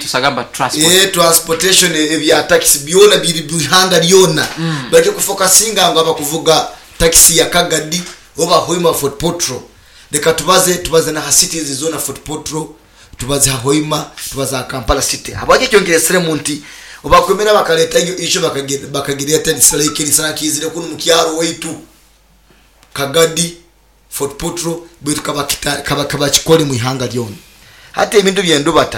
tusagamba transport transportation ebya taxi byona biri bihanga lyona baje kufokasinga ngo abakuvuga taxi ya Kagadi oba Hoima Fort Portal deka tubaze na cities zona Fort Portal tubaze Hoima tubaze Kampala city abaje cyongere seremonti obakwemera bakaleta isho bakagira tani sala ikiri sana kizire kuno mukyaro weitu Kagadi Fort Portal bitu kaba chikole mu ihanga lyona hata ibintu byendo bata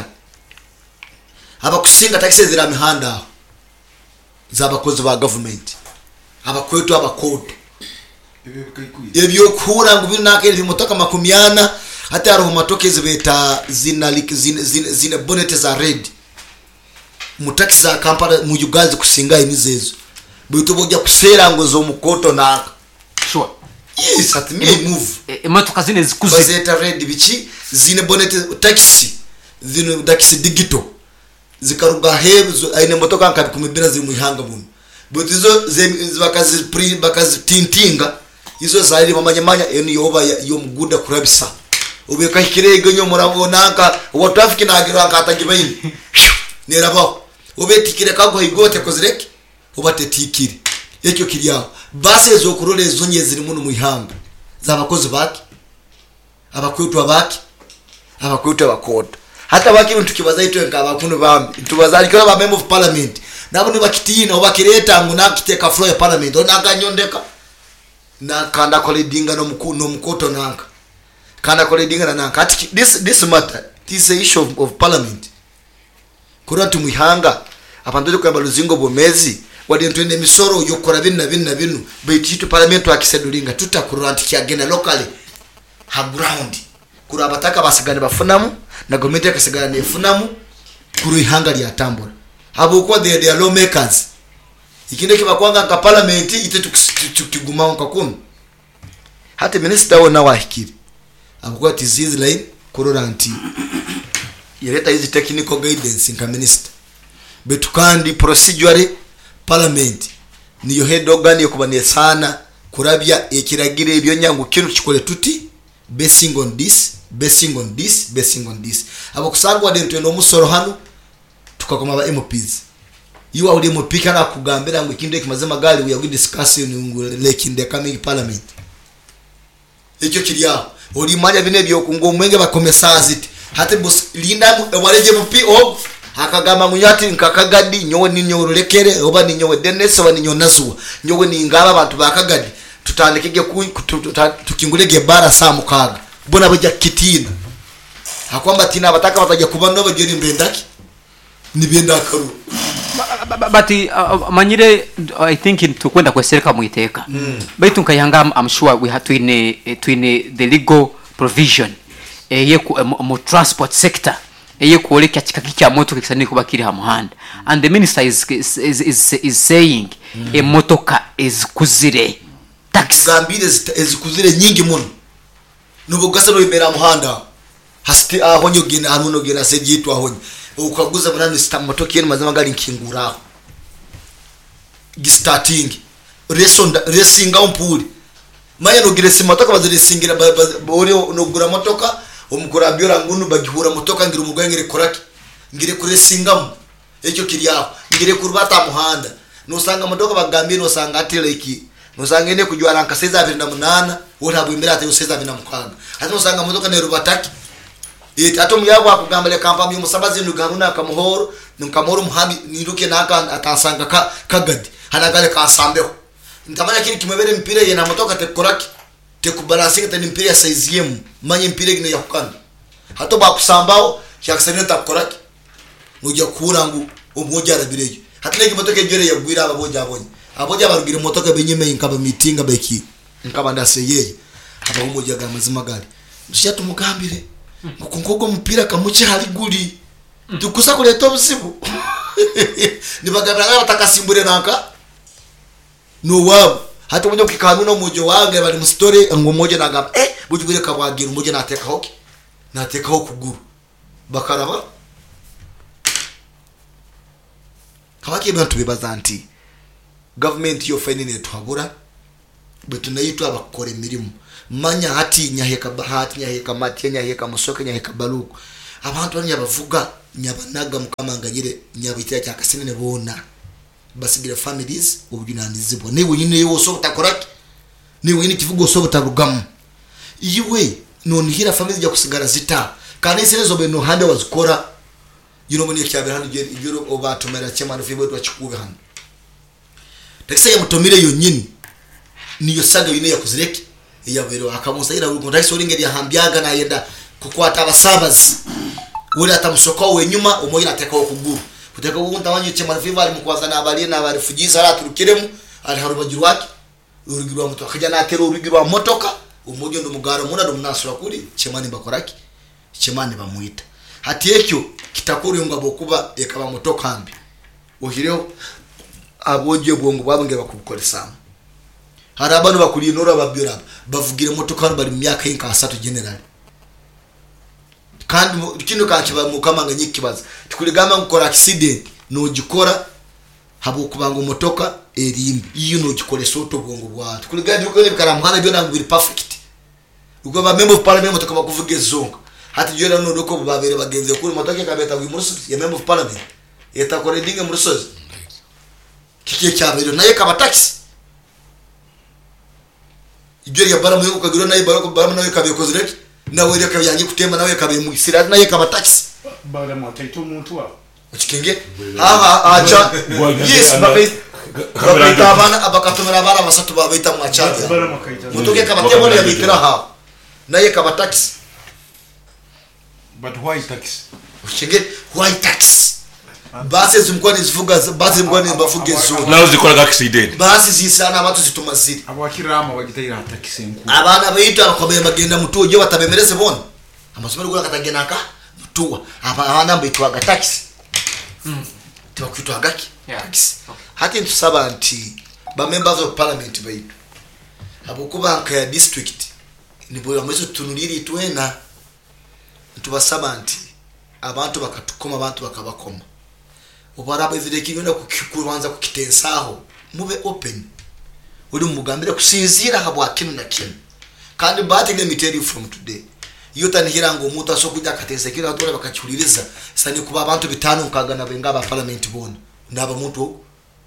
abakusinga taxi zira mihanda z'abakozi ba government abakwetu abakode ebyo kura ngo binake bimotoka makumyana hata aroho matokezi beta zina bonnet za red mu taxi za Kampala mu Uganda kusinga imizezo bitu bojja kusera ngo zo mukoto na sure yes at me move imotoka zine zikuze bazeta red bichi zine bonnet taxi digital zikaruga hebuzo aine motoka nkabi kumibira ziri mu ihanga buno but izo bakazi tintinga izo zari mamanyamanya eni yoba yo mugunda kurabisa ubeka kirege nyo murango nanka wa traffic nagira nkatagibaini nerabo ubetikire kago higote kozireke ubate tikiri ekyo kiryaho base zo kurole zonye ziri mu ihanga zabakozi baki abakwetu abakoda hata bakiri tukibaza itwe ngabakunu bambi tubazarikira ba member of parliament nabo ni bakitina obakireta ngo nakiteka floor ya parliament onaganyondeka na kanda koledinga no mukoto nanka kanda koledinga nanka this matter this is issue of parliament kuratu muhanga apandoje kwa baluzingo bomezi wadi ntwende misoro yokora binu beititu parliament akisedulinga tutakuranti kyagena locally ha ground kuri abataka basigane bafunamu na government yakasigana nefunamu kuri ihanga lya tambula abo kwa they are lawmakers ikinde kibakwanga ka parliament ite tukiguma nkakunu hata minister wona wahikiri abo kwa disease line kororanti yeleta hizi technical guidance nka minister betukandi procedure parliament niyo head organ yokubaniye sana kurabya ekiragire ibyo nyangu kintu kikole tuti basing on this abo kusangwa dentwe no musoro hano tukakoma ba MPs you are the MP kana kugambira ngo ikinde kimaze magali we are discussing ngo like in the coming parliament ekyo kirya oli manya bine byo kungo mwenge bakomesaziti hate boss linda wareje MP o akagama munyati nkakagadi nyowe ninyo lekere oba ninyo Dennis oba ninyo Nazwa nyowe ningaba abantu bakagadi tutandikege tukingulege bara saa mukaga bona bajya kitina akwamba tina bataka batajya kuba no bageri mbendaki nibenda karu but manyire I think to kwenda kwesereka muiteka baitu nkayanga I'm sure we have to in the legal provision ye mu transport sector ye kuoleka kikakikya moto kikisani kubakiri ha muhanda and the minister is saying a motoka is kuzire taxi gambire ezikuzire nyingi muno nubugasa no ibera muhanda hasti ahonyo gina hanuno gina sejitu ahonyo ukaguza murano motoka yene mazama gali nkingura starting racing umpuri maya no gire motoka baziresingira bori no gura motoka umukura byora ngunu bagihura motoka ngira umugwengere koraki ngire kuresingamo ekyo kiryaho ngire kurubata muhanda no sanga motoka bagambye no sanga ateleki nusanga ene kujwara nkaseza 28 wona bwimira ate useza 26 ate nusanga motoka ne rubataki ato muyabo akugambale kampa mu musabazi nugaruna kamuhoro nkamoro muhabi niruke naka atasanga Kagadi hanagale kasambeho ntamanya kiri kimebere mpira yena motoka te koraki te kubalansinga te mpira size yemu manye mpira gine yakukana hato ba kusambao yakseneta koraki mujya kurangu umujya arabireyo hatne motoka ejere yagwira aboja barugire motoka benyeme inkaba mitinga beki nkaba ndaseyeye aba umujya gamazima gali mshatu mugambire ngukungogo mpira kamuche haliguri dukusa kuleta busibu nibagabira batakasimbure nanka no wabo hata mujya kikanuna mujo wange bali mu story ngo moje nagaba bujubire kabwagira moje nateka ho kuguru bakaraba kabaki bantu bebazanti government yo finance twagura betunayitwa abakore mirimo manya hati nyaheka bahati nyaheka mati nyaheka musoke nyaheka baluko abantu banya bavuga nyabanaga mukamanganyire nyabitya cyakasinene bona basigira families ubunanizibwa niwe nyine yose utakoraki niwe nyine kivugo so butarugamo iwe none hira families jya kusigara zita kandi serezo beno hande wazikora yino cyabera hano igero obatomera cyamana fibo twachikube hano takise ya mutomire yonyine niyo saga yine yakuzireke yabero akamusayira uko ndahise ngeri yahambyaga na yenda kukwata abasabazi uri atamusoko wenyuma umoyira ateka okuguru kuteka ubunta wanye cyamana fibo ari mukwaza nabali nabali fugiza araturukiremu ari harubagira waki urugirwa motoka kajya natera urugirwa motoka umujyo ndumugara muna ndumnasura kuri cyamani bakoraki cyamani bamuita hati ekyo kitakuri ngabo kuba ekaba motoka mbi uhireho abonje bwongo babonge bakubukoresamo hari abantu bakuri inora babira bavugire motoka bari mu myaka y'inka 3 general kandi kino kakiba mu kamanganye kibaza tukurigama gukora accident no gikora habo kubanga motoka erimbi iyo no gikoresha oto bwongo bwa tukurigama ko bikaramhana byo nangwiri perfect ubwo ba member of parliament motoka bakuvuge zonga hati jora no doko babere bagenze kuri motoka kabeta mu murusozi ya member of parliament eta kore dinga mu murusozi kike cyabero naye kaba taxi ibyo ya bara mu ukagiro naye bara ko bara nawe kabe kozireki nawe reka byange kutema nawe kabe mu isira naye kaba taxi bara mo taito muntu wa ukikenge acha yes babaita abana abakatomera abana basatu babaita mu achaga mutoke kaba temo ya bikira ha naye kaba taxi but why taxi ukikenge why taxi basi zimkwani zivuga basi zimkwani bavuge zo nazo zikora accident basi zisana abantu zitumaziri abakirama bagitayira taxi nku abana bayita bakomeye bagenda mutuje batabemereze bona amasomero gura katagena ka mutuwa abana mbitwa ga taxi tubakwitwa gaki taxi hati ntusaba nti ba members of parliament bayitu abokuba nka ya district nibo amaze tunuliri twena ntubasaba nti abantu bakatukoma abantu bakabakoma ubaraba izireki ngenda kukibanza kukitensaho mube open uri mugambire kusinzira habwa kinu na kinu kandi batige miteri from today iyo tanihira ngo umuntu asokujya katesekira atore bakacyuririza sani kuba abantu bitanu nkagana benga ba parliament bona naba muntu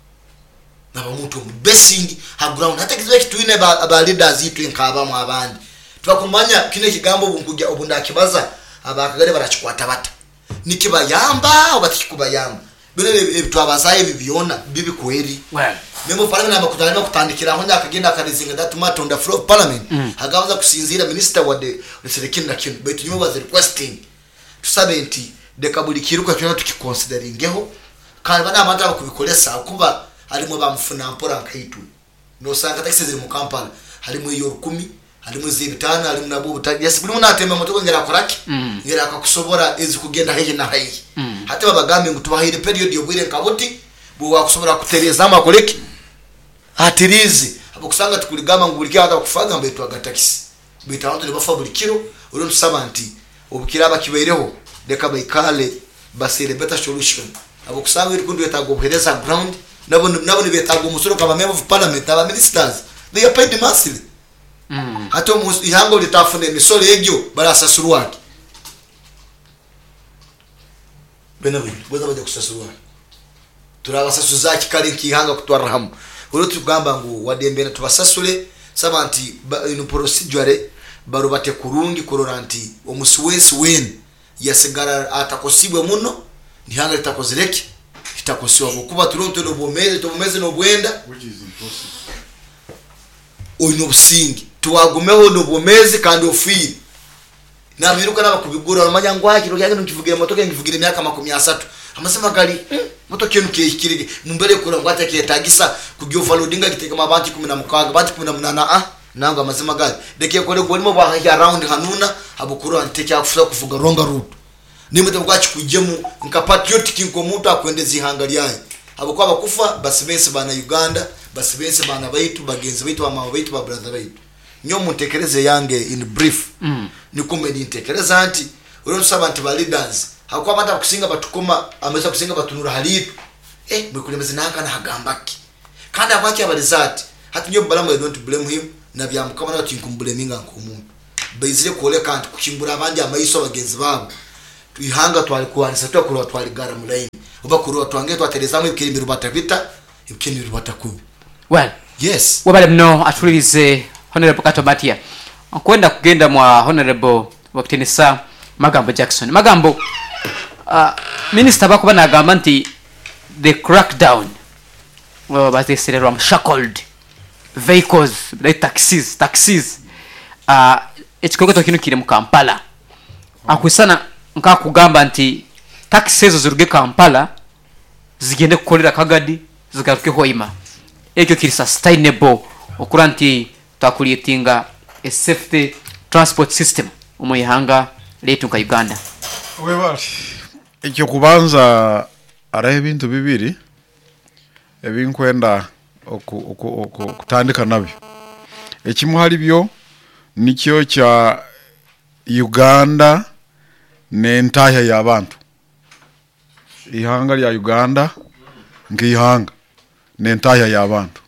blessing ha ground hata kizwe kitwine ba leaders yitu nkaba mu abandi twakumanya kine kigambo bunkujya obunda kibaza abakagare barachikwata bata nikibayamba obatikubayamba bene twabazaye bibiona bibi kweri well memo parliament abakutana kutandikira aho nyakagenda akarizinga datuma on the floor of parliament hagaza kusinzira minister wa the reserekinda kintu but you was requesting to sabenti de kabulikiruka cyona tukiconsideringeho kandi bana abantu bakubikolesa kuba harimo bamufuna mpora nkaitu no sanga taxi ziri mu Kampala harimo iyo 10 harimo zibitana harimo nabo butagiye buri munatema moto ngera koraki ngera akakusobora ezi kugenda heje na hayi hati babagambe ngo tubahire period yo bwire kabuti bo wakusobora kutereza amakoleki atirizi abakusanga tukuligama ngo buri cyada kufanga mbe twaga taxi bitano tuli bafa buri kiro uri nsabanti ubukira bakibereho deka bayikale basire better solution abakusanga iri kundu yetago buhereza ground nabo ni betago umusoro kaba member of parliament aba ministers they are paid massively hato ihango litafune misoro yegyo barasasurwaki benawe boza bajya kusasurwaki turabasasuza kikari kihanga kutwarahamu uro tugamba ngo wadembera tubasasule sabanti in procedure barubate kurungi kororanti omusuwesi wen yasigara atakosibwe muno ntihanga litakozireke kitakosiwa kuba turonto no bomeze no bwenda which is impossible oyino busingi tuwagumeho no bomeze kandi ofiri nabiruka nabakubigura amanya ngwakiro yange nkivugira motoka nkivugira imyaka 30 amasema gali motoka yenu kiyikirige mumbere kura ngwata kiyetagisa kugyo valodinga giteka mabanti 16 banti 18 nanga amasema gali deke kore golimo bahaye around hanuna abukuru anteke akufuza kuvuga ronga route nimute bwachi kujemu nka patriotic nko muntu akwendeza ihanga lyaye abukwa bakufa basibense bana Uganda basibense bana baitu bagenzi baitu ama baitu ba brother baitu nyo mutekereze yange in brief nikumbe nintekereza anti uri sabanti ba leaders hakwa bata kusinga batukoma ameza kusinga batunura halitu mekulemeze naka na hagambaki kandi abaki abalizati hati nyo balamu don't blame him na byamukama na tinkumbleminga nko umuntu bayizire kole kandi kukimbura abandi amayiso abagenzi babo ihanga twali kuanisa twakurwa twali gara mulaini obakurwa twange twaterezamu ibikindi rubata bita ibikindi rubata kubi. Well, yes wabale mno atulize Honorable Kato Matia kwenda kugenda mwa Honorable Wakutenesa Magambo Jackson. Magambo, minister bako banagamba nti the crackdown batesererwa shackled vehicles like taxis ekikoto kino kiri mu Kampala akusana nka kugamba nti taxi ezo ziruge Kampala zigende kukolera Kagadi zigaruke Hoima. Ekyo kiri sustainable okura nti takulietinga a safety transport system umuyihanga letu nka Uganda. Webali ekyo kubanza ara ebintu bibiri ebinkwenda okutandika nabyo. Ekimu hali byo nikyo kya Uganda n'entaya y'abantu. Ihanga lya Uganda ngihanga n'entaya y'abantu.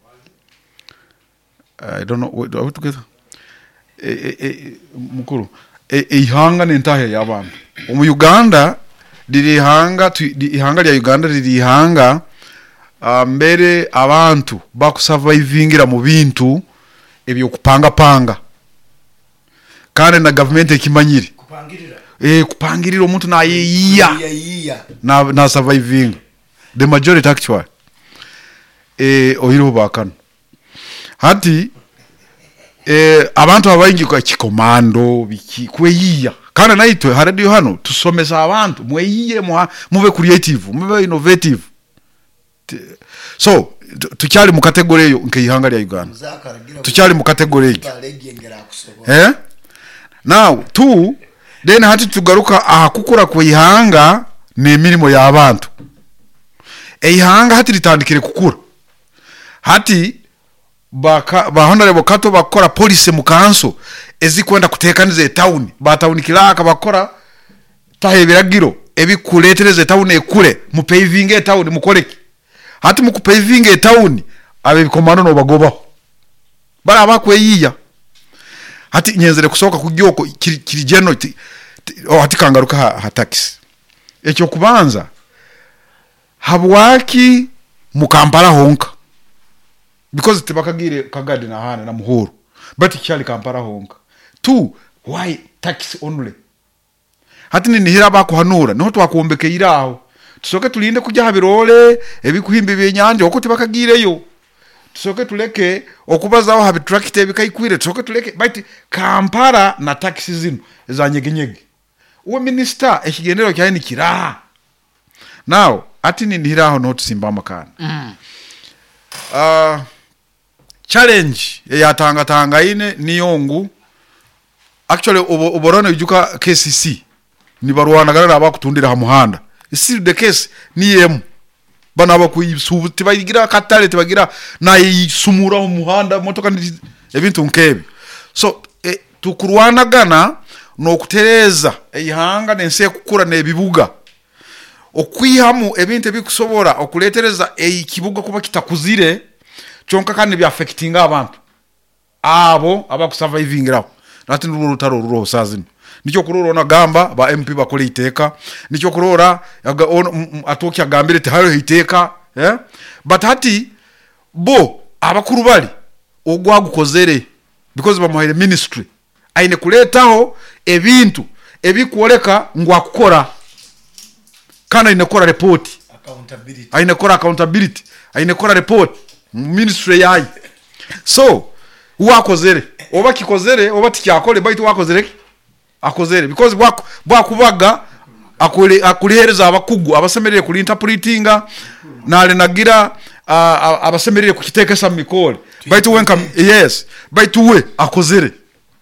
I don't know what together. Mukuru ihanga n'entaya y'abantu. Mu Uganda ihanga lya Uganda ihanga mbere abantu bakusurvivingira mu bintu ebyo kupanga kandi na government ekimanyire kupangirira omuntu na yeyiya na surviving the majority actually oyiro bakano hati abantu abayingi kwa kikomando biki kweyiya kandi naitwe haradio hano tusomesa abantu mweyiye mube creative mube innovative. So tukyali mu category eyo nkeyihanga lya Uganda tukyali mu category eyo now two then hati tugaruka ahakukura kwihanga n'emirimo y'abantu ehanga hati litandikire kukura hati ba Honorable Kato bakora police mu kanso ezikwenda kutekaniza town ba town kilaka bakora tahebiragiro ebikuletereze town ekure mu paving town mukoreki hati mu paving town abe bikomando no bagobaho bara bakweyiya hati nyenzere kusoka kugyoko kirijeno hati kangaruka ha taxi ekyo kubanza habwaki mu Kampala honka because tibakagire Kagadi na hana na Muhuru but kyali Kampala honka. Two, why taxi only? Hati ni hira bakuhanura no twakombeke iraho tusoke tulinde kujya habirole ebikuhimba byenyanje okoti bakagireyo tusoke tuleke okubazaho habitracte bikayikwire tusoke tuleke but Kampala na taxi zino zanyegenyege uwe minister ekigendero cyane kiraha now ati ni hiraho no tusimba amakana challenge yatanga ine niyongu actually oborone ujuka KCC ni barwana garara abakutundira ha muhanda isi the case ni yemu bana bakuyisubu tibagira katale tibagira na yisumura mu muhanda motoka ebintu nkebi so tukurwana gana no kutereza ihanga nense kukura nebibuga okwihamu ebintu bikusobora okuletereza kibuga kuba kitakuzire chonka kandi bi affecting abantu abo abakusurvivingira nati n'urutaro ruro sazino nicyo kurorona gamba ba MP bakole iteka nicyo kurora atoki agambire te hayo iteka but hati bo abakuru bali ogwagukozere because bamuhaire ministry aine kuletaho ebintu ebikuoleka ngwakukora kana inekora report accountability ainekora report ministry yayi so wakozere oba kikozere oba tikyakole baitu wakozere akozere because bwakubaga akulihereza abakugu abasemerere kuli interpretinga nale nagira abasemerere kukitekesa mikole baitu wenka yes baitu we akozere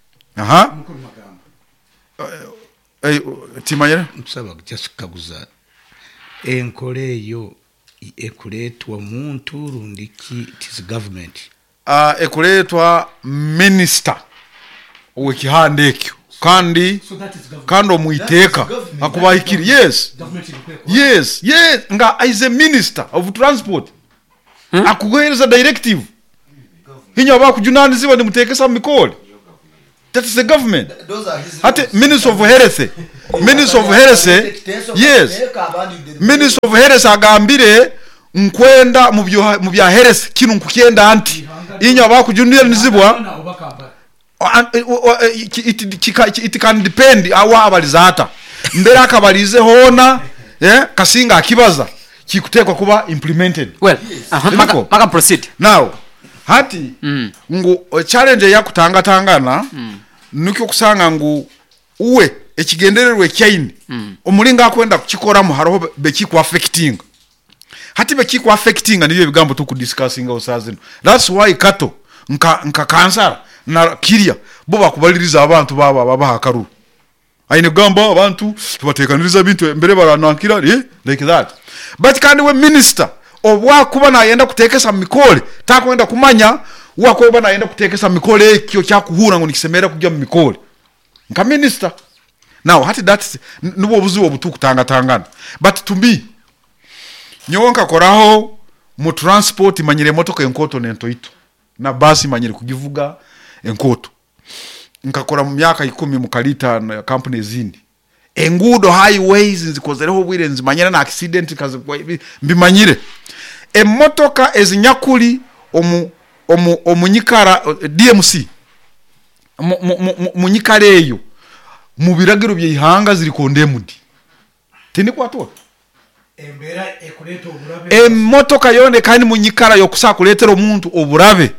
timayera msaba kyasikaguza enkole eyo ekuletwa muntu rundiki tis government ekuletwa minister owekihandekyo kandi kando muiteka akubahikiri yes nga is a minister of transport akugohereza directive hinya bakujunaniziba ni mutekesa mikole That is the government. Those are his Hati rules. Minister of Health. Minister of Health. Yes. Minister of Health agambire nkwenda mu bya health kinu nkukyenda anti inyo abakujunira nizibwa it can depend awa abalizata mbera akabalize hona kasinga akibaza kikutekwa kuba implemented. Well, maka proceed. Now hati ngo challenge ya kutangatangana nuko kusanga ngo uwe ekigendererwe kyaini omulinga akwenda kukikora mu haroho bekiku affecting hati bekiku affecting nibyo bigambo tu kudiscussing osazino. That's why kato nka cancer na kiria bo bakubaliriza abantu baba hakaru aine gamba abantu tubatekaniriza bintu mbere baranankira like that. But kandi we minister obwa kuba nayenda kutekesa mikole takwenda kumanya wakoba nayenda kutekesa mikole ekyo kyakuhura ngo nikisemera kujya mu mikole nka minister. Now hati that nubo buzi obutu kutangatangana. But to me nyonka koraho mu transport manyire motoka enkoto nento ito na basi manyire kugivuga enkoto nkakora mu myaka 10 mu kalita na company zindi engudo highways nzikozereho bwirenzi manyira na accident kaze mbimanyire emotoka ezinyakuli omunyikara DMC munyikareyo mu biragiro by'ihanga ziri condemned tini kwato embera ekuleta oburabe emotoka yone kandi munyikara yo kusakuletera omuntu oburabe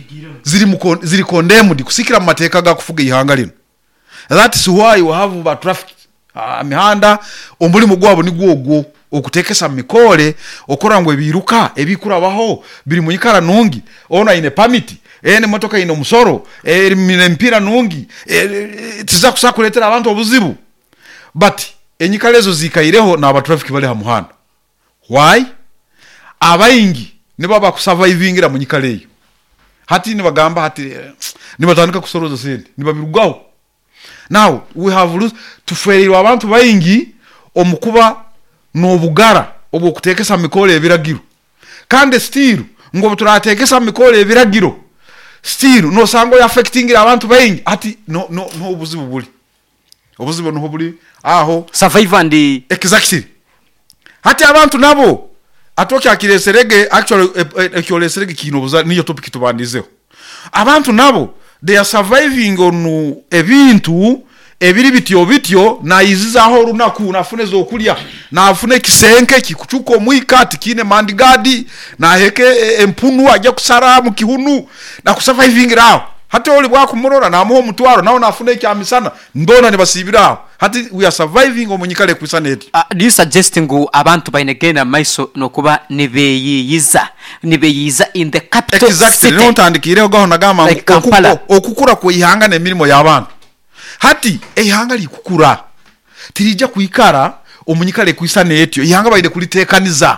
ziri condemned kusikira mu mateka ga kufuga ihanga lino. That is why you have about traffic mihanda omulimo gwabo ni gwogwo okutekesa mikole okorangwe biruka ebikurabaho biri munyikara nungi ona ine permit ene motoka ine musoro mine mpira nungi tiza kusakuletera abantu obuzibu. But enyikalezo zikaireho na aba traffic bali ha muhanda. Why? Abayingi nibo bakusurvivingira munyikaleyo hati nibagamba hati nibatandika kusoroza sente nibabirugaho. Now we have tuferirwa abantu bayingi omukuba n'obugara obwo kutekesa mikole ebiragiro kandi still ngo turatekesa mikole ebiragiro still no sango ya affecting abantu bayingi ati no obuzibu buli obuzibu no buli aho survive and exactly hati abantu nabo atoki akireserege actually ekyoleserege kino buza niyo topic tubandizeho abantu nabo they are surviving on ebintu ebiri bityo na izizaho runaku nafune zo kulya nafune kisenke kikuchuko mwikati kine mandigadi na heke empunu ajya kusara mu kihunu na kusurviving raho hati oli bwa kumurora na muho mutwaro nawo nafune kyamisana ndona ne basibiraho hati we are surviving omunyikale kwisaneti. Do you suggesting abantu bainegena maiso nokuba nibeyiza in the capital exactly city nontandikire gaho nagama like okukura ko ihanga ne mirimo y'abantu hati ihanga likukura tirija kuikara omunyikale kwisaneti ihanga baide kulitekaniza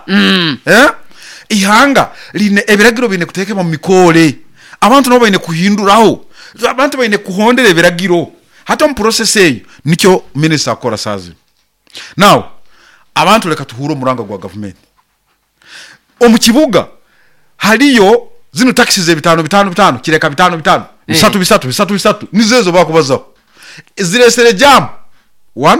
ihanga line ebiragiro bine kuteke mu mikole abantu no baine kuhinduraho abantu baine kuhondera ebiragiro hata mu process eyo nicyo minister akora sazi. Now abantu leka tuhuro muranga gwa government omukibuga haliyo zino taxes bitano kireka bitano bisatu nizezo bakubazaho ziresere jam 1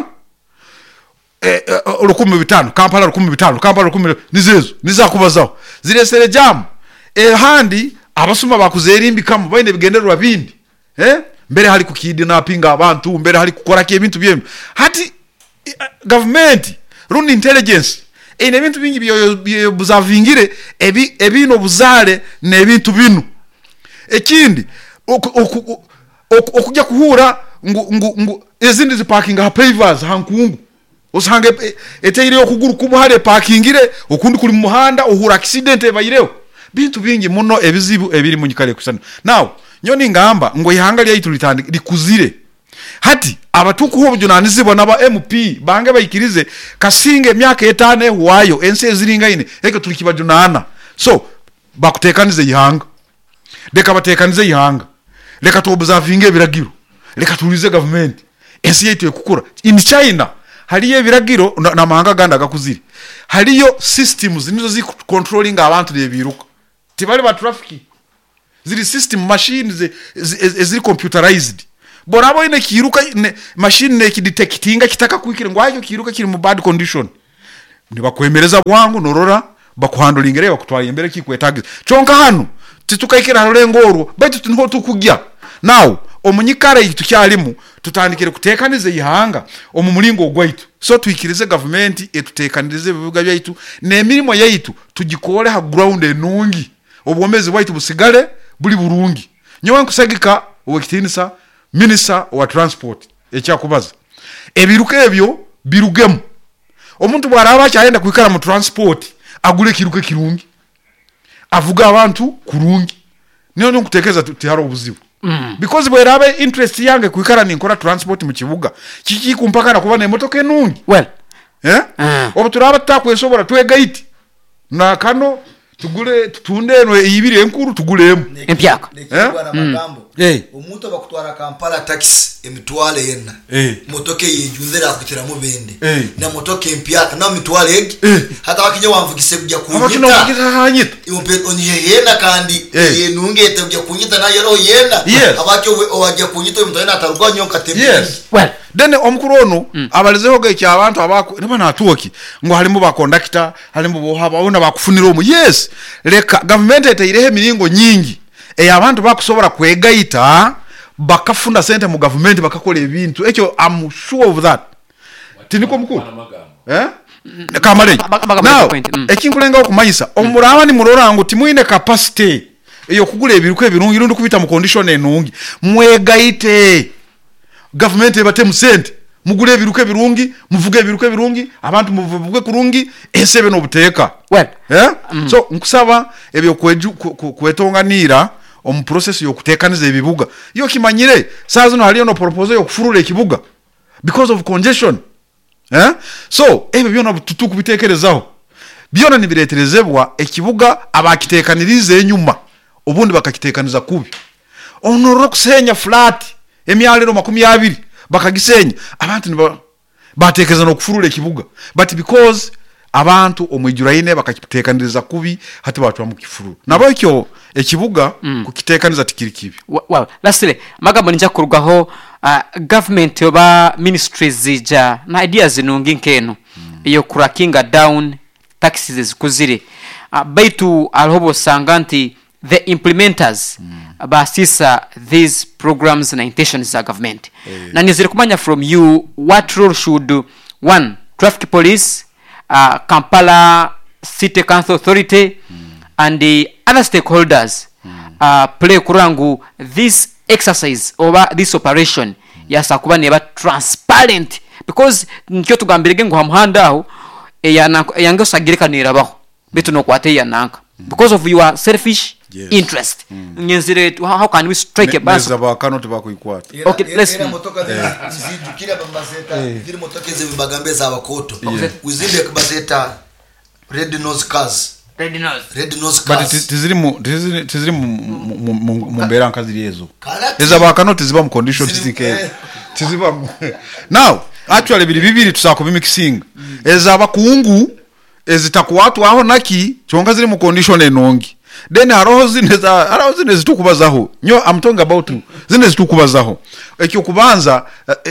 15 Kampala 15 nizezo nizakubazaho ziresere jam handi abasuma bakuzerimbi kama baine bigenderwa bindi mbere hari kukidinapinga abantu mbere hari kukora ke bintu byemwe hati government run intelligence ine bintu bingi byo buzavingire ebino buzale ne bintu binu ekindi okujya kuhura ngu ezindi ziparking ha pavers hankungu osange eteire okuguru kubuhare parkingire okundi kuli mu muhanda ohura accident ebayireho bintu bingi muno ebizibu ebiri munyikale kusana. Now nyoni ngamba ngo ihanga lya litandi likuzire hati abatuku ho bujunanizibwa naba MP bange bayikirize kasinge myaka 5 wayo ense ziringa ine eke tulikibajunana so bakutekanize ihanga deka batekanize ihanga leka tobuza vinge biragiro leka tulize government ense yetu ekukura in China haliye biragiro na mahanga ganda gakuzire haliyo systems nizo zi controlling abantu lebiruka tibali ba traffic ziri system machines ziri computerized borabo ine kiruka machine ne kidetectinga kitaka kwikire ngo ayo kiruka kiri mu bad condition nibakwemereza bwangu norora bakuhandolinga reba kutwara imbere kikwetagiza chonka hano titukayikira harengoro baitu tunho tukujya now omunyikara yitu cyalimu tutandikire kutekanize yihanga omumulingo gwaitu so twikirize government etutekanirize bibuga byaitu nemirimo yaitu tugikore ha ground enungi obwomezi bwaitu busigale buli burungi nyowe nkusagika owekitinisa minister wa transport ekyakubaza ebiruka ebyo birugemu omuntu bwaraba cyayenda kwikara mu transport agule kiruka kirungi avuga abantu kurungi niyo nkutekeza tiharo obuzibu because bwerabe interest yange kwikara ninkora transport mu kibuga kiki kumpaka na kuba nemotoka enungi well obuturaba takwesobora twegaiti na kano tugule tutundeno eyibiri enkuru tugulemu empyaka omuntu bakutwara Kampala taxi emitwale yenna motoke yejunzera akutira mu bende na motoke empyaka na mitwale egi hata bakinye wamvugise kujya kunyita impe oniyena kandi yenungete kujya kunyita na yero yena abake owajya kunyita mutana atarugwanyo katembe well then omukuru abalizeho ge abantu abako niba natuoki ngo halimo ba conductor halimo bo habona bakufunira omu yes leka government etairehe miringo nyingi abantu bakusobora kwegaita bakafunda sente mu government bakakola ebintu ekyo I'm sure of that tiniko mukuru kamale now ekinkulenga okumanyisa omuraba ni murora ngo timuine capacity eyo kugula ebiruko ebirungi rundu kubita mu condition enungi mwegaite government ebate mu sente mugule ebiruko ebirungi muvuge ebiruko ebirungi abantu muvuge kurungi esebe no buteka well so nkusaba ebyo kwetonganira omu process yo kutekaniza ebibuga yo kimanyire sazo no haliyo no proposal yo kufurula ekibuga because of congestion so ebyo byona tutu kubitekerezaho byona nibireterezebwa ekibuga abakitekanirize enyuma obundi bakakitekaniza kubi onoro kusenya flat emyalero 20 bakagisenya abantu niba batekeza no kufurula ekibuga but because abantu omwijuraine bakakitekaniriza kubi hati batwa mu kifuru nabo ekyo ekibuga kukitekaniza tikiri kibi well lastly magambo ninja kurugaho government oba ministries zija na ideas nungi nkeno iyo cracking down taxes zikuzire baitu alhobo sanganti the implementers basisa these programs na intentions za government na nizire kumanya from you what role should one traffic police Kampala City Council Authority and the other stakeholders play kurangu this exercise or this operation yasa kuba neba transparent because nkyo tugambirege ngo hamuhanda aho yango sagirika nirabaho bitu no kwate yananka because of your selfish interest nyenzire how can we strike a balance neza kano tubakuikwata okay let's motoka zidukira bambazeta ziri motoka zibibagambe za bakoto uzinde kubazeta red nose cars but tiziri mu mbera nkaziri yezo eza bakano tiziba mu condition tiziba now actually bibiri tusakubimixing eza abakungu ezitakuwatu aho naki chonga ziri mu condition enongi then aroho zine zitukubazaho nyo I'm talking about zine zitukubazaho ekyo kubanza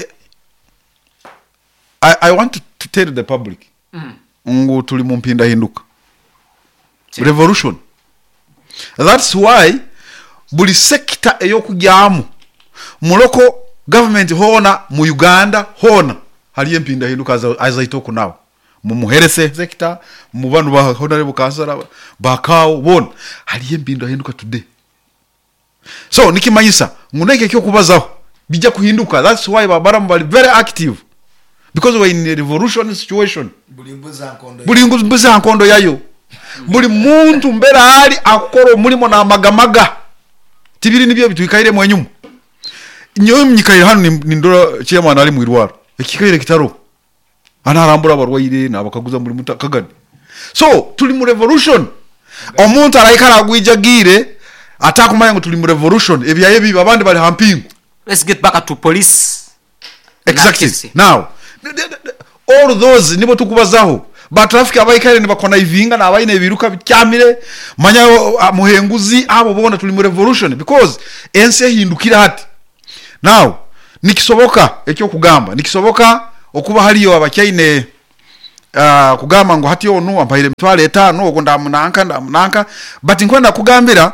I want to tell the public ngo tuli mu mpinda hinduka revolution that's why buli sector eyokujyamu muloko government hona mu Uganda hona hali empinda hinduka as I talk now mu muherese sector mu bantu ba honorable kasara bakao won hali empinda hinduka today so nikimanyisa nguneke kyo kubazaho bijja kuhinduka that's why babaramu bali very active because we in a revolution situation bulimbuza nkondo yayo buli muntu mbera ali akoro mulimo na magamaga tibiri nibyo bitwikaire mwenyumu nyowe mnyikaire hano ni ndora chairman ali mwirwaro ekikaire kitaro anarambura barwaire nabakaguza muri mutakagani so tuli mu revolution omuntu arayikara agwijagire atakumanya ngo tuli mu revolution ebyaye biba abandi bali hampingo let's get back to police exactly now all those nibo tukubazaho ba traffic abayikare ni bakona ivinga na abayine biruka bicyamire manya muhenguzi abo bona tuli mu revolution because ense hindukira hati now nikisoboka ekyo kugamba nikisoboka okuba haliyo abakyaine kugamba ngo hati onu ampaire mitwale 5 ogwo ndamunanka but nkwenda kugambira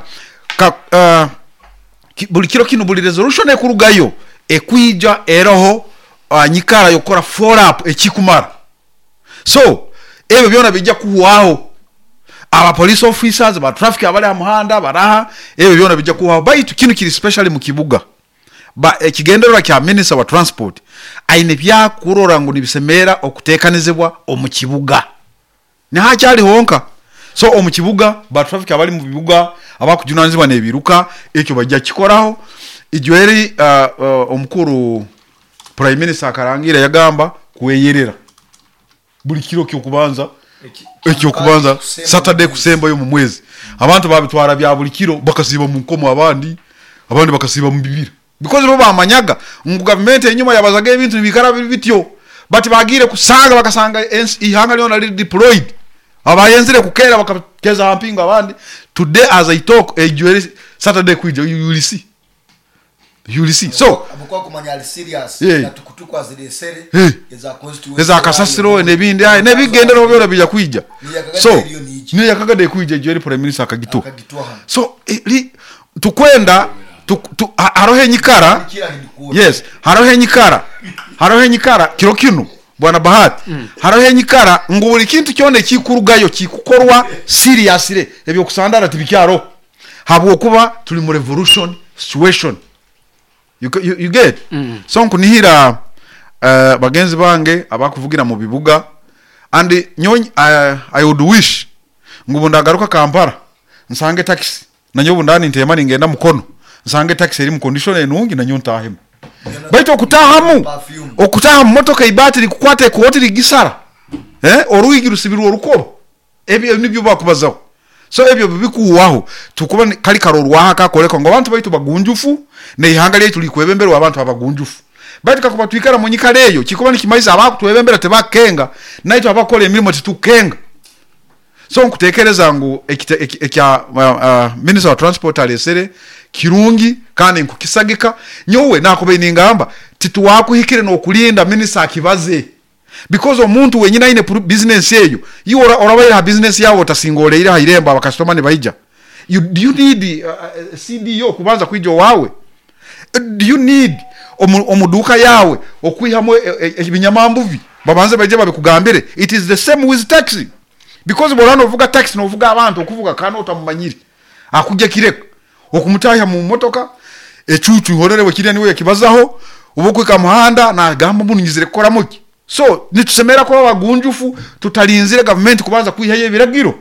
buli kiro kino buli resolution ekurugayo ekwija eroho nyikara yokora follow up ekikumara so ebyo byona bijja kuwaho aba police officers ba traffic abali amuhanda baraha ebyo byona bijja kuwaho baitu kino kiri specially mu kibuga ba ekigenderera kya minister wa transport aine bya kurora ngo nibisemera okutekanizebwa omukibuga ni hacyali honka so omukibuga ba traffic abali mu bibuga abakujunanzibwa nebiruka ekyo bajja kikoraho ijweri omukuru prime minister akarangira yagamba kuweyerera buli kiro kyokubanza ekyo kubanza Saturday kusemba yo mu mwezi abantu babitwara bya buli kiro bakasiba mu nkomo abandi bakasiba mu bibira because bo bamanyaga ngo government enyuma yabazaga ebintu bikara bityo but bagire kusanga bakasanga ihanga lyo nali deployed abayenzire kukera bakakeza ampinga abandi today as I talk Saturday kuija you will see so abukwa kumanya serious natukutuko azidesere eza kasasiro nebindi nebigendero byo bija kuija so ni yakagade kuija ijweri prime minister akagito so tukwenda harohe nyikara yes harohe nyikara kiro kino bwana Bahati harohe nyikara ngubuli kintu kyone kikurugayo kikukorwa seriously ebyo kusandara tibikyaro habwo kuba tuli mu revolution situation you get so nkunihira bagenzi bange abakuvugira mu bibuga and nyonyi I would wish ngubundagaruka Kampala nsange taxi nanyo bundani ntema ngenda mukono nsange taxi eri mu condition enungi nanyo ntahemu baito okutahamu motoka ibatiri kukwate ko hoteli gisara oruigi rusibiru orukobo ebyo nibyo bakubazaho so ebyo bikuwaho tukuba kali karorwa koleko ngo abantu baito bagunjufu ne ihanga lye tuli kwebembera abantu abagunjufu baito kakuba twikara mu nyikaleyo kikuba nikimaisa abakutwebembera tebakenga naito abakole emilimo titukenga so nkutekereza ngo ekya minister wa transport alesere kirungi kandi nkukisagika nyowe nakobe ningamba tituwakuhikire no kulinda minister akibaze because omuntu wenyina ine business yeyo yora orabayira business yawo tasingoleira hairemba abakastoma ne baija do you need CDO kubanza kwijo wawe do you need omuduka yawe okwihamo ebinyamambuvi babanze baje babikugambire it is the same with taxi because borano vuga taxi no vuga abantu okuvuga kana otamumanyire akujja kireko okumutaya mu motoka echuchu horerewe kiriya niwe yakibazaho ubukwika muhanda na gamba munyizire kora muki so nitusemera ko bagunjufu tutalinzire government kubanza kwihaye biragiro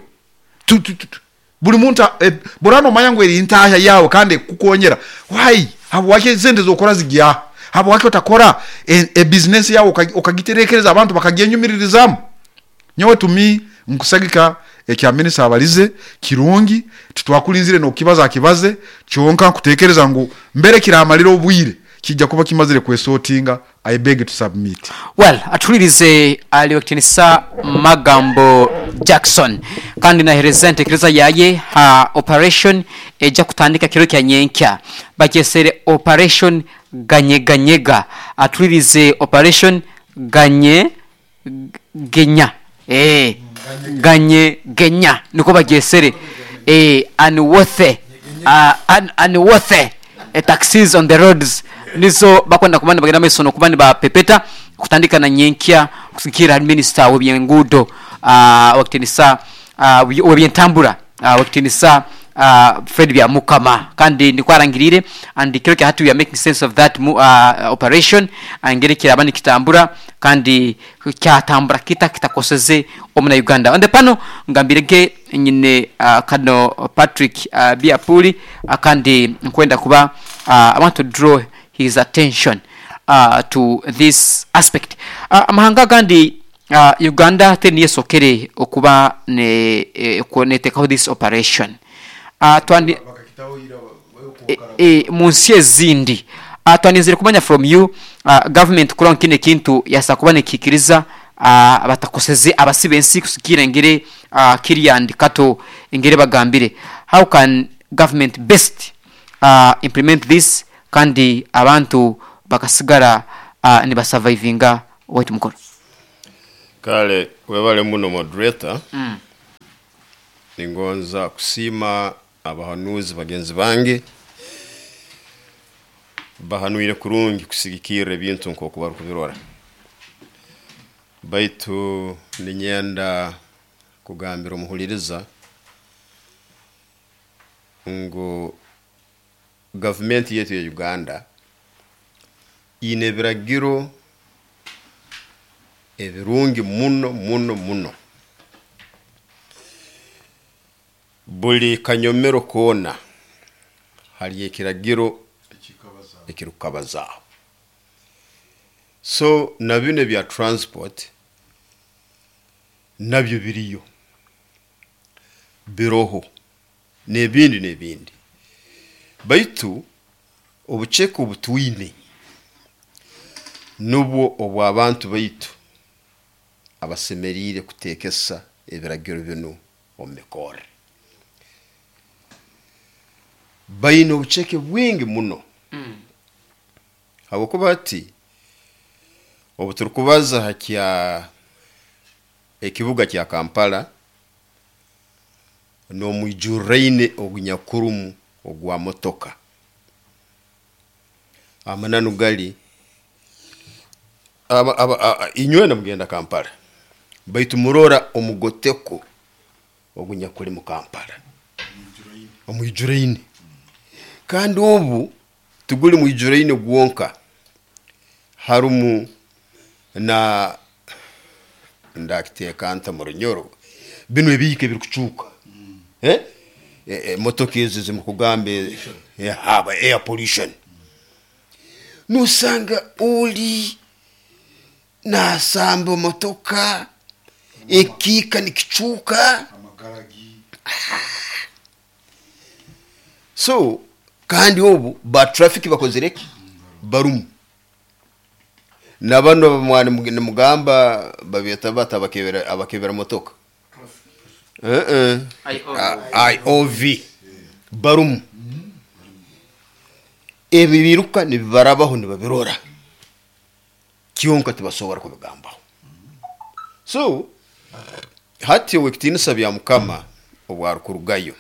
buri muntu borano mayango eri intaya yawo kandi kukonyera why habo wake zende zokora zigya habo wake utakora business yawo ukagiterekereza abantu bakagenyumiririzamo nyowe tumi nkusagika ekya minister abalize kirungi tutwakulinzire no kibaze kyonka kutekereza ngo mbere kiramalira obwire kijja kuba kimazire kwesotinga I beg to submit. Well, atulirize aliyokinisa Magambo Jackson kandi na represent yaye operation eja kutandika kiro kya nyenkya bakesere operation ganyeganyega atulirize operation genya ganya niko bagesere unworthy taxis on the roads nizo bakwenda kumanda bagenda mesono kubandi ba pepeta kutandika na nyenkya kusikira minister w'ebyengudo wakitinisa w'ebyentambura wakitinisa Fred bya mukama kandi ndikwarangirire and kiro hatu we are making sense of that operation angerekera abandi kitambura kandi kyatambura kitakoseze omuna Uganda on the pano ngambirege nyine kano Patrick Biapuli kandi nkwenda kuba I want to draw his attention to this aspect amahanga kandi Uganda teni yesokere okuba ne koneteka this operation twandi munsie zindi twanizire kumanya from you government kura nkine kintu yasakubane kikiriza abatakoseze abasibensi kusikira ngire kiriyandi kato ngire bagambire how can government best implement this kandi abantu bakasigara ni basurvivinga waitu mukoro. Kale webale muno moderator ningonza kusima abahanuzi bagenzi bange bahanuire kurungi kusigikira ebintu nko kubaru kubirora baitu ninyenda kugambira umuhuliriza ngo government yetu ya Uganda inebiragiro ebirungi muno buli kanyomero kona hali ekiragiro ekirukabaza. So nabine bya transport nabyo biriyo biroho nebindi baitu obucheko butwine nubwo obwabantu baitu abasemerire kutekesa ebiragiro bino omekore bayino obucheke bwingi muno habokuba ati obuturukubaza hakya ekibuga kya Kampala no mujuraine ogunyakurumu ogwa motoka amananu gali inywena mugenda Kampala baitu murora omugoteko ogunyakuri mu Kampala omujuraine kandi obu tuguli mu ijuraine gwonka harumu na ndakiteka anta murunyoro bino ebike birikucuka motoka ezo mu kugambe haba air pollution nusanga uli na sambo motoka ekika nikicuka so kandi obu ba traffic bakozereki barumu nabano bamwana mugamba babeta bata abakebera motoka IOV barumu ebi biruka ni barabaho ni babirora kiyonka tibasobora kubigambaho. So hati wekitinisa bya mukama obwarukurugayo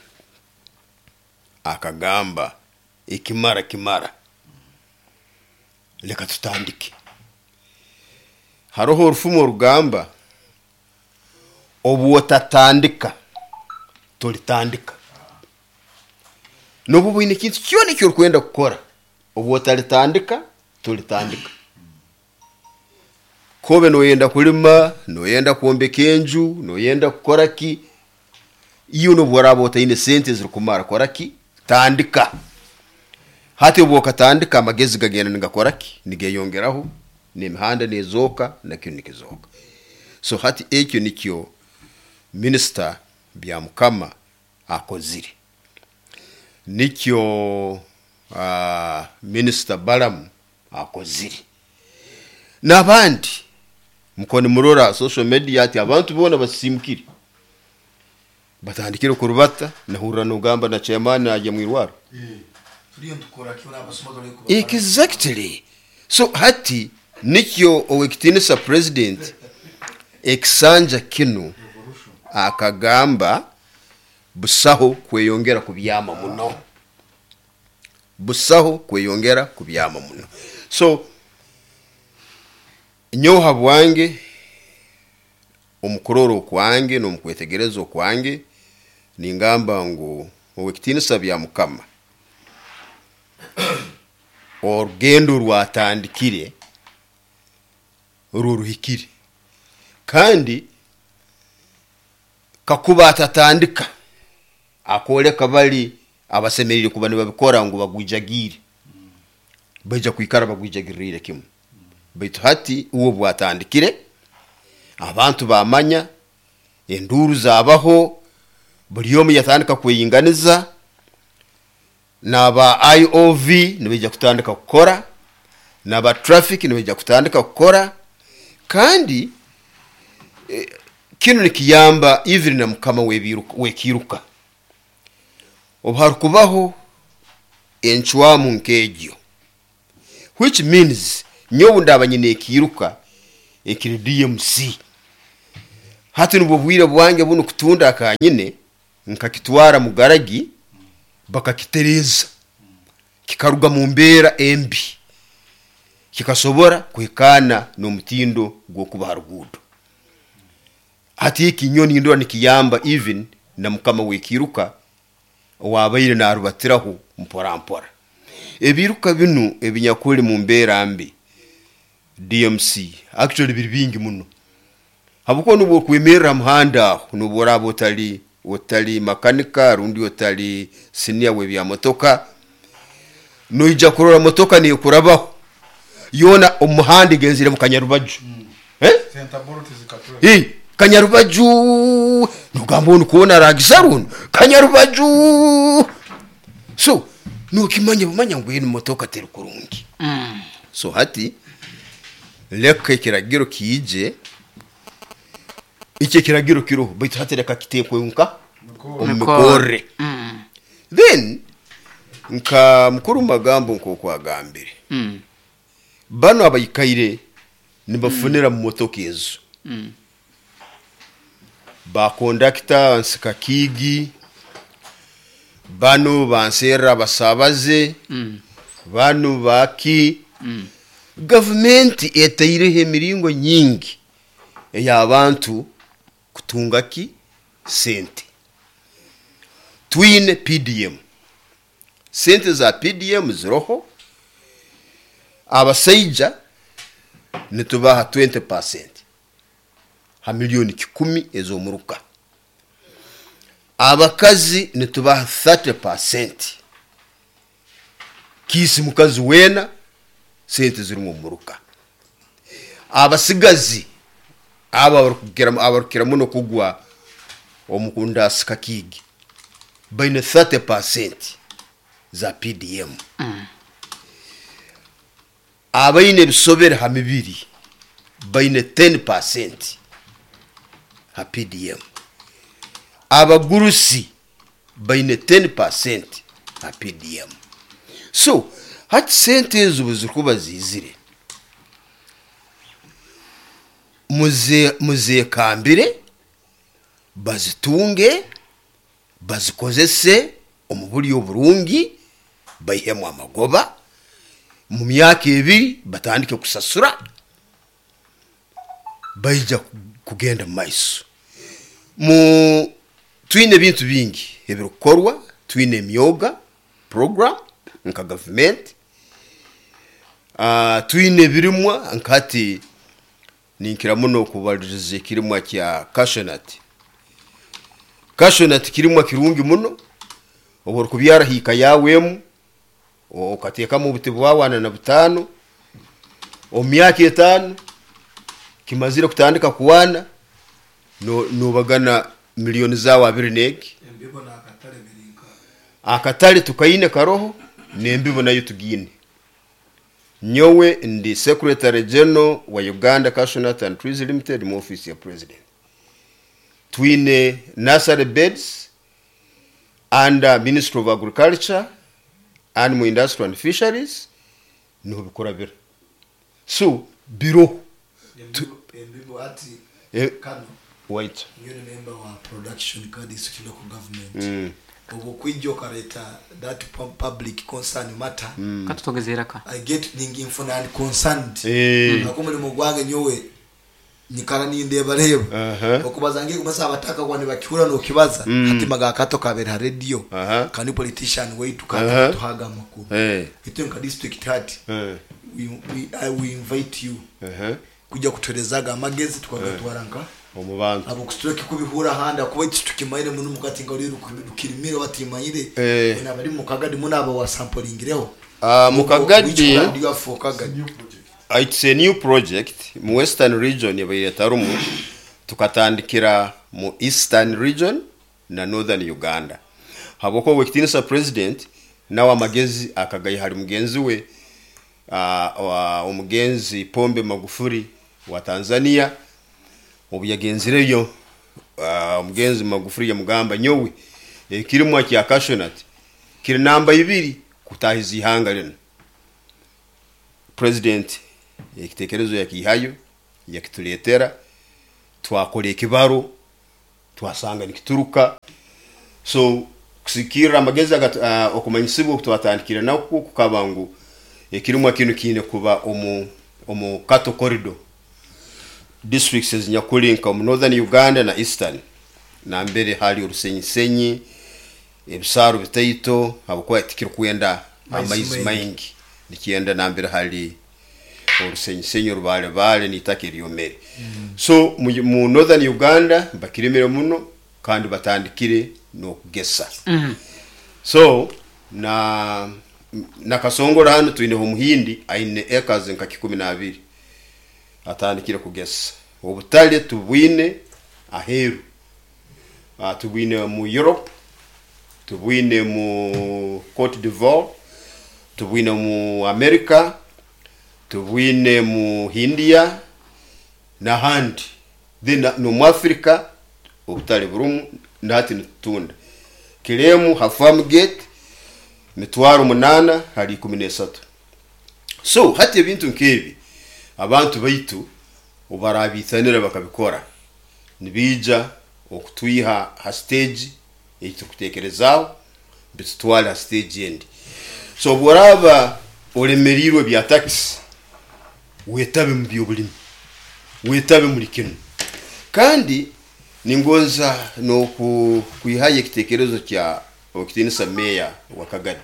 akagamba ikimara leka tutandike haroho urufumo rugamba obu watatandika tulitandika nobu bwine kintu cyone cyo kwenda gukora obu watalitandika tulitandika kobe no yenda kulima no yenda kuombeka enju no yenda gukora ki iyo no bwarabota ine sente zirukumara koraki tandika hati obu wakatandika amagezi gagenda ngakora ki nigeyongeraho n'imihanda nezoka na kintu nikizoka. So hati ekyo nikyo minister bya mukama akozire nikyo minister Balaam akozire nabandi mukoni murora social media ati abantu bona basimukire batandikire kurubata nahura n'ugamba na chairman aje mwirwaro exactly. So hati nikyo owekitinisa president eksanja kinu akagamba busaho kweyongera kubyama muno so nyoha bwange omukororo kwange no mukwetegerezo kwange ningamba ngo owekitinisa bya mukama orgendo rwatandikire ruruhikire kandi kakuba atatandika akole kabali abasemerire kuba nibabikora ngo bagwijagire baje kwikara bagwijagirire kimwe baitu hati uwo bwatandikire abantu bamanya enduru zabaho buri yomu yatandika kweyinganiza naba IOV nibijya kutandika gukora naba traffic nibijya kutandika gukora kandi kino nikiyamba even na mukama wekiruka obharukubaho enchwa mu nkejyo which means nyowe ndabanyine kiruka ekiri DMC hati nubo bwira bwange buno kutunda akanyine nkakitwara mu garagi bakakitereza kikaruga mu mbera embi kikasobora kwekana no mutindo gwo kuba harugudo hati ikinyoni ndo nikiyamba even na mukama wekiruka wabayire na rubatiraho mpora ebiruka binu ebinyakuri mu mbera ambi DMC actually biribingi muno habuko nubo kwemera muhanda nubo rabo otali makanika rundi otali senior we bya motoka no ija kurora motoka ni kurabaho yona umuhanda igenzire mu Kanyarubaju Kanyarubaju nugambo nukuona ragisarun Kanyarubaju so nukimanya bumanya ngwene motoka teri kurungi so hati leka kiragiro kije icyo kiragiro kiro bita hatereka kitekwenka omukore then nka mukuru magambo nko kwagambire bano abayikaire nibafunira mu motoka ezo ba conductor ansika kigi bano bansera basabaze bano baki government etairehe miringo nyingi ya abantu kutunga ki sente twine PDM sente za PDM ziroho abasaija nitubaha 20% ha milioni 10 ezo muruka abakazi nitubaha 30% kisi mukazi wena sente ziri mu muruka abasigazi abarukira muno kugwa omukunda sikakigi baina 30% za PDM abaine bisobera ha mibiri baina 10% ha PDM abagurusi baina 10% ha PDM so hati sente ezo buzikuba zizire muze kambire bazitunge bazikozese omubuli oburungi bayihemu amagoba mu myaka ebiri batandike kusasura bayija kugenda maiso mu twine bintu bingi ebirukorwa twine emyoga program nka government twine birimwa nkati ninkira muno kubalirize kirimwa kya cashewnut kirimwa kirungi muno obor kubyara hika yawemu okateka mu butibu wawana na butano omyaka 5 kimazira kutandika kuwana no bagana milioni zawa 2 neki embibo na akatale birinka akatale tukaine karoho nembibo nayo tugine nyowe ndi Secretary General wa Uganda Cashewnut and Trees Limited mu office ya president twine nursery beds under Ministry of Agriculture, Animal Industry and Fisheries no bikora bira so biro embibo ati kano white you member wa production card is local government obo kwijo kareta that public concern matter katutogezeraka I get ningi infona and concerned akomuli mugwange nyowe nikara nindeba rebo okubazange kumasa abataka kwani bakihura no kibaza hati magakato kabera radio kani politician way to kata tuhaga makuru itenka district hati we invite you kujya kutorezaga amagezi twagatwaranka omubantu abo kustroke kubihura handa kuba tukimayire muno mukati ngari rukirimire batimayire na bari mukagadi munaba wa samplingireho mukagadi it's a new project mu western region yabaye tarumu tukatandikira mu eastern region na northern Uganda haboko wekitinisa president nawa magezi akagaye hari mugenzi we umugenzi Pombe Magufuli wa Tanzania obuyagenzireyo umugenzi Magufuli ya mugamba nyowe kirimwa kya cashewnut kiri namba 2 kutahiza ihanga lino president ekitekerezo yakihayo yakituletera twakora ekibaro twasanga nikituruka so kusikira amagezi okumanyisibwa twatandikira nako kukabangu ekirumwa kino kine kuba omu Kato corridor districts ezinyakulinka mu northern Uganda na eastern na mbere hali Rusenyi ebisaro bitaito habukwa tikiro kwenda amaizi maingi nikienda na mbere hali Rusenyi rubale nitake ryomere so mu northern Uganda bakiremere muno kandi batandikire no kugesa so na Kasongora hano tuine Muhindi aine acres nka 12 atandikire kugesa obutale tubwine aheru tubwine mu Europe tubwine mu Cote d'Ivoire tubwine mu America tubwine mu India na handi then no mu Africa obutale burumu ndati nitunda kiremu hafamu gate mitwaro 8 hali 13 so hati ebintu nkebi abantu baitu obarabithanira bakabikora nibija okutwiha ha stage ekitukutekerezao bitutwala stage end so boraba olemerirwe bya taxi wetabe mu byobulimi wetabe muri kino kandi ningonza no kuihaye ekitekerezo kya okitinisa meya wa Kagadi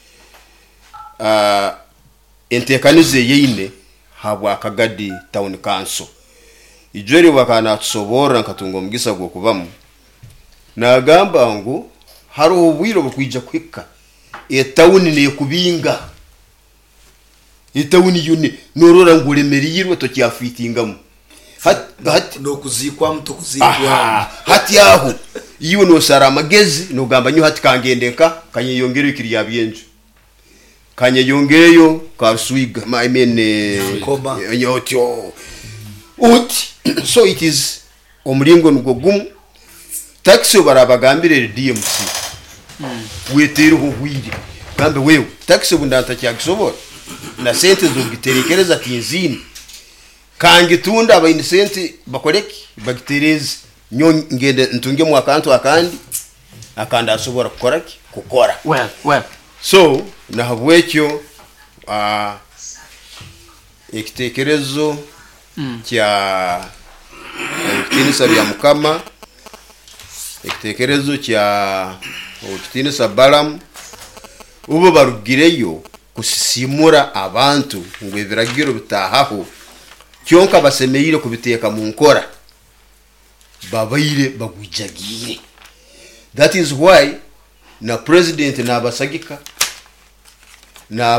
entekanize yeine habwa Kagadi town council ijori wakana tusobora nkatungo mugisa gwo kubamu nagamba ngo hari obwiro bukwijja kwika town ne kubinga town yune norora ngulemeriyirwe to kyafitingamu hati no kuzikwa mtu kuzikwa hati aho iyo no sara magezi no gamba nyo hati kangendeka kanye yongere ikiriya byenju kanye yongereyo kaswiga I mean Koma. Yotyo uti so it is omlingo ngogum taxi barabagambire DMC wetero hwiri kambe wewe taxi bundanta kyakisobora na sente zo giterekereza tinzini kangi tunda aba sente bakoleki bagitereze nyo ngende ntunge mu akantu akanda asobora kukora well so na habwekyo ekitekerezo kya kitinisa bya mukama ekitekerezo kya kitinisa Balaam ubo barugireyo kusisimura abantu ngo ebiragiro bitahaho kyonka basemeire kubiteka mu nkora babaire bagwijagire that is why na president na basagika na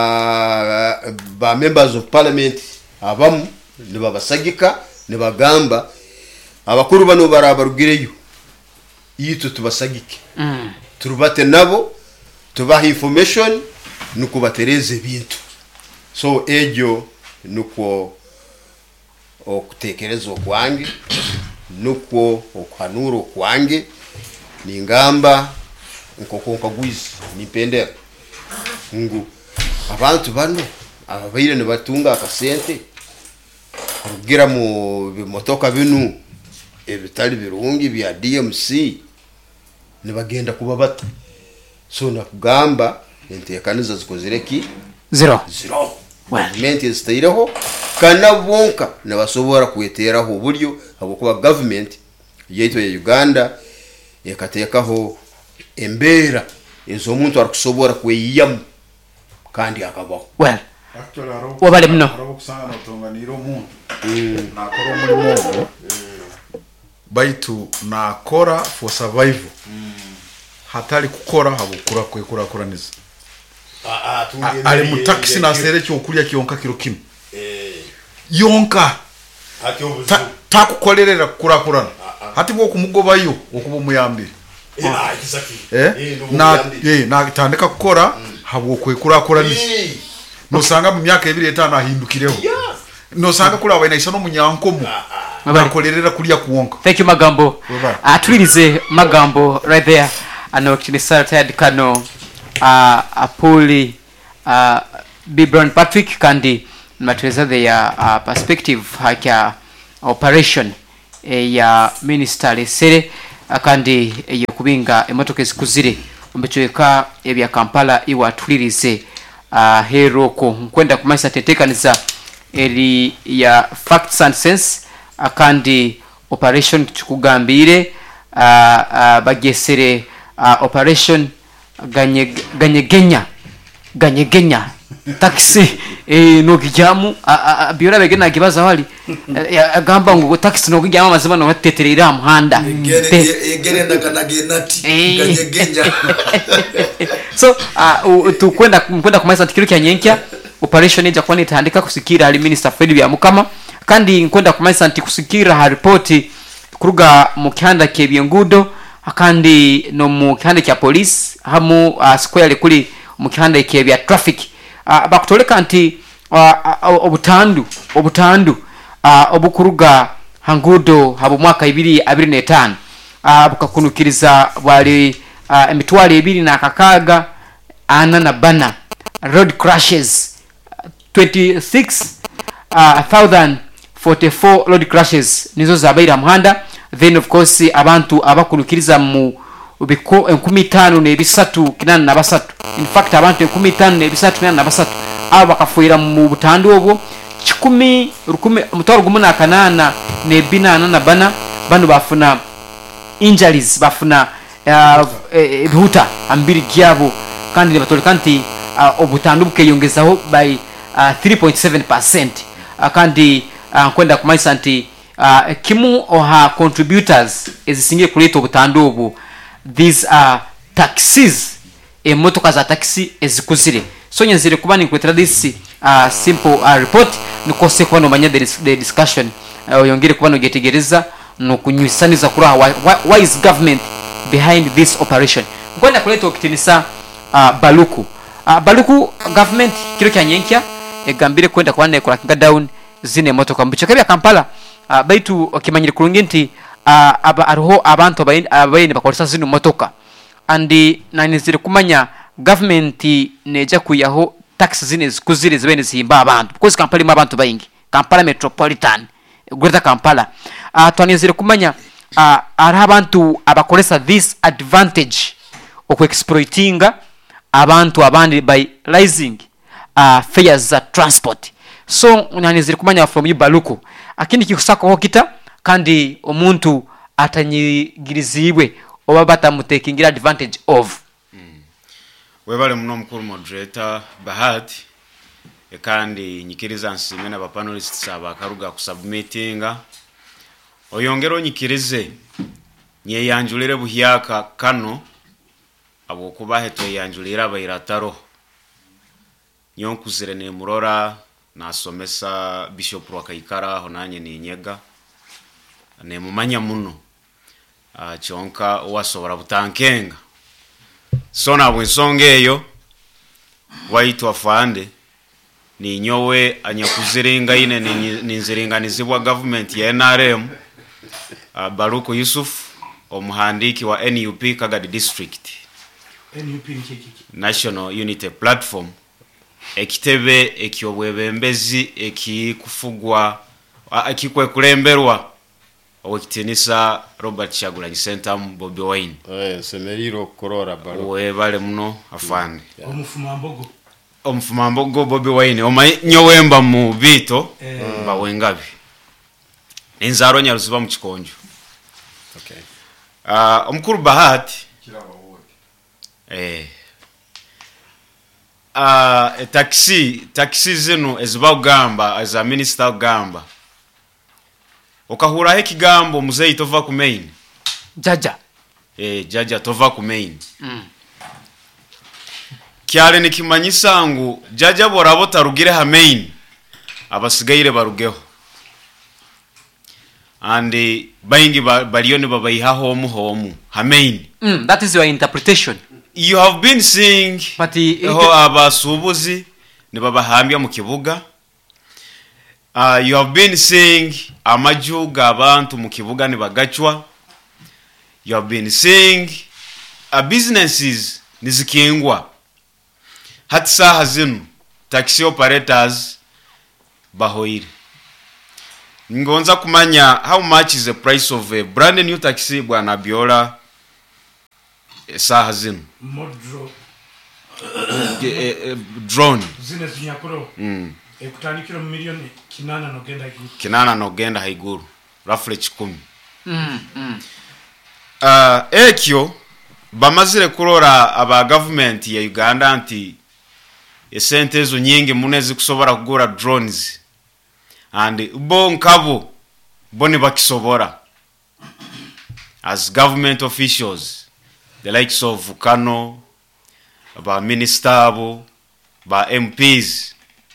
ba members of parliament abamu ne babasagika ne bagamba abakuru bano barabarugireyo yitu tubasagike turubate nabo tubaha information nukubatereze bintu so ejo nuko okutekereza okwange nuko okhanuro kwange ningamba nkokonka gwizi nipendera ngo abantu bano ababaire ne batunga akasente kugira mu bimotoka binu ebitali birungi bya DMC ne bagenda kuba bato so nakugamba entekaniza zikozereki zero menti zitaireho kana bonka nabasobora kweteraho uburyo abukuba government yeito ya Uganda yakatekaho embera ezo muntu akusobora kweyiyam kandi akabaho wabale mno kusanga notonganira omuntu nakora omulimo baitu nakora for survival hatali kukora habukura kwekurakuraniza ali mu taxi na sere cyo kulya kionka kiro kim yonka takukolerera kurakurana hati bwo kumugobayo okubo muyambire na tandika kukora habwo kwekurakuraniza no sanga mu myaka 2-5 ahindukireho no sanga kula abainaisa no munyankomo bakolerera kulya kuonka. Thank you Magambo. Atulirize Magambo right there ano kinisara tayari kano apuli Bibron Patrick kandi matuweza ya perspective haka operation ya Minister Lesere kandi kubinga emotoka ezikuzire ombechweka ebya Kampala iwatulirize hero ko kwenda kumaisa tetekaniza eri ya facts and sense kandi operation tukugambire bagesere operation ganyegenya taxi no gijamu biora begena kibaza wali agamba ngo taxi no gijama mazima no teterera muhanda egere ndakanage nati ganyegenya so tukwenda kumaisa tikiro kya nyenkya operation eja kwani tandika kusikira ali Minister Fred Byamukama kandi nkwenda kumaisa kusikira ha report kuruga mu kyanda kebyengudo kandi no mu kyanda kya police hamu square kuli mu kyanda kebya traffic bakutoleka nti obutandu obukuruga hangudo habu mwaka 2025 bukakunukiriza bwali emitwalo 2 ana na bana road crashes 26,044 road crashes nizo zabaira muhanda. Then of course abantu abakunukiriza mu biko 15,383 in fact abantu 15,383 aba bakafuira mu butandu obwo 10,018 ne binana na bana bandu bafuna injuries bafuna bihuta ambiri gyabo kandi batoleka nti obutandu bukeyongezaho by 3.7% kandi kwenda kumaisa nti kimu oha contributors ezisingiye kuleta obutandu obwo these are taxis emotoka za taxi ezikuzire so nyenzire kuba nikwetera this simple report nikose kuba no manya the discussion oyongere kuba no getegereza no kunywisaniza kuri why is government behind this operation ngoenda kuleta okitinisa baluku government kiro kya nyenkya egambire kwenda kwane kula kinga down zine motoka mbicho kebya Kampala baitu okimanyire kurungi nti aroho abantu abayine bakolesa zino motoka andi nanizire kumanya government neja kuyaho tax zine zikuzire zibene zihimba abantu because Kampala mu abantu bayingi Kampala metropolitan Greater Kampala twanizire kumanya ari abantu abakolesa this advantage of exploiting abantu abandi by rising fares za transport so nanizire kumanya from Baluku akindi kikusako hokita kandi omuntu atanyigirizibwe oba batamutekingira advantage of webale muno mukuru moderator Bahati kandi nyikiriza nsime na panelists abakaruga kusubmitinga oyongero nyikirize nye yanjulire buhyaka kano abo kubaheto yanjulira abayirataro nyonkuzire ne murora nasomesa Bishop Rwakayikara honanye ni nyega ne mumanya muno chonka wasobora butankenga sona bwensongeyo waitwa fande ni nyowe anyakuziringa ine ninziringanizibwa government ya NRM Baruku Yusuf omuhandiki wa NUP Kagadi District NUP National Unity Platform ekitebe ekyobwebembezi ekikufugwa ekikwekulemberwa okitinisa Robert Kyagulanyi Sentamu Bobi Wine semeriro korora baro webale muno afande omufumambogo Bobi Wine omanyowemba mu bito bawengabi enzaro nyaruziba mu kikonjo okay omukuru Bahati taxi zino ezibagamba as a minister gamba okahura hekigambo muzeyi tova ku main jaja tova ku main kyale nikimanyisa ngu jaja borabo tarugire ha main abasigaire barugeho andi bayingi baliyoni babayiha homu ha main that is your interpretation. You have been seeing abasubuzi ne babahambya mu kibuga. You have been seeing amajuga abantu mu kibuga ne bagachwa. You have been seeing businesses nizikingwa. Hatsa hazinu taxi operators bahoire ngonza kumanya how much is the price of a brand new taxi bwana Biola saha zino modro drone zine zinyakuro ekutandikira mu milioni 8 nogenda haiguru kinana nogenda haiguru roughly 10 ekyo bamazire kurora aba government ya Uganda anti esente ezo nyingi munezi kusobora kugura drones and bo nkabo boni bakisobora as government officials the likes of Kano ba minister abo ba MPs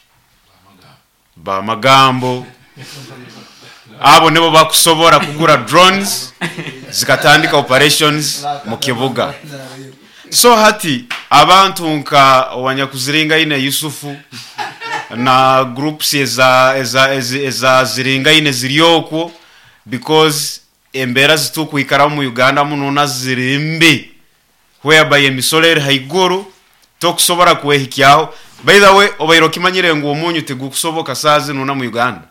ba magambo abo nebo bakusobora kugura drones zikatandika operations mu kibuga so hati abantu nka wanyakuziringa ine Yusufu na groups eza ziringa ine ziriyoko because embera zitukwikara mu Uganda munona zirimbi whereby emisolere haiguru tokusobora kuwehikyaho. By the way obayiro kimanyire ngo umunyu tegukusoboka sazi nuna mu Uganda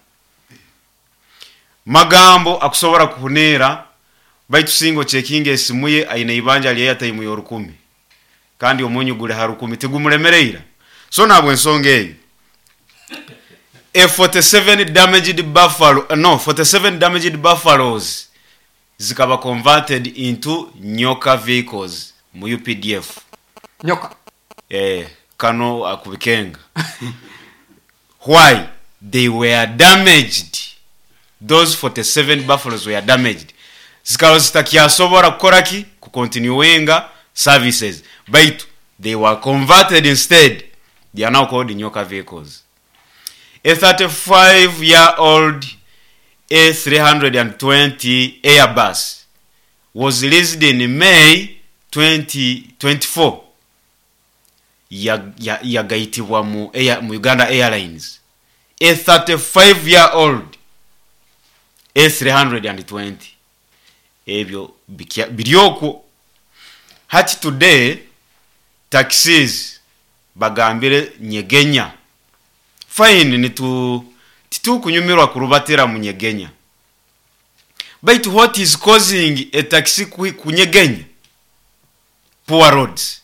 magambo akusobora kuhunera baitu singo checking esimuye aina ibanja ali yatayimu yo 10 kandi umunyu gure ha 10 tegumuremereira so nabwe nsonge 47 damaged buffaloes zikaba converted into nyoka vehicles mu UPDF nyoka Kano akubikenga why they were damaged. Those 47 buffaloes were damaged. Zikalo zitakiasobora kukoraki ku continuinga services but they were converted instead. They are now called nyoka vehicles. A 35-year-old A320 Airbus was released in May 2024 yagaitibwa mu Uganda Airlines. A 35-year-old A320 ebyo biryoko hati today taxis bagambire nyegenya fine ni titu kunyumirwa kurubatera mu nyegenya but what is causing a taxi kunyegenya? Poor roads.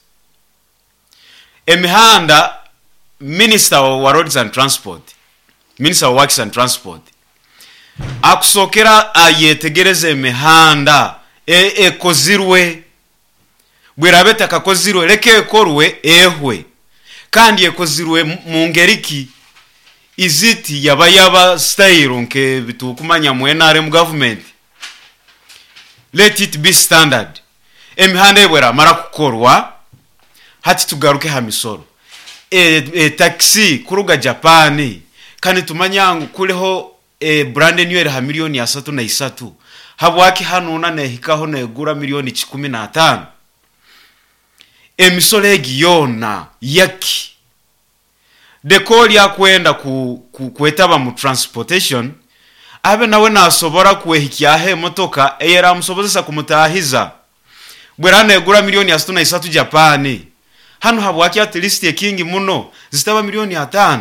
Emihanda Minister of Roads and Transport, Minister of Works and Transport akusokera ayetegereze emihanda ekozirwe bwerabeta kakozirwe leke ekorwe ehwe kandi ekozirwe mu ngeriki iziti yaba style nke bitukumanya mu NRM government. Let it be standard. Emihanda ebwera mara kukorwa hati tugaruke hamisoro taxi kuruga Japani kandi tumanyangu kuleho brand new ha milioni 3 habwaki hanuna nehikaho negura milioni 15 emisoro egiyona yaki dekoli yakwenda kwetaba mu transportation abe nawe nasobora kuwehikyahe motoka eyera musobozesa kumutahiza bwerana egura milioni 3 Japani hano habwaki at least ekingi muno zitaba milioni 5